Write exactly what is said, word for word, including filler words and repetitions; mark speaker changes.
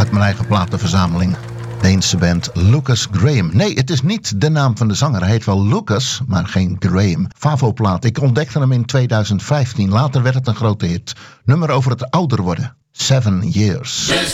Speaker 1: met mijn eigen platenverzameling. Deense band Lucas Graham. Nee, het is niet de naam van de zanger. Hij heet wel Lucas, maar geen Graham. Favo-plaat. Ik ontdekte hem in tweeduizend vijftien. Later werd het een grote hit. Nummer over het ouder worden. Seven Years.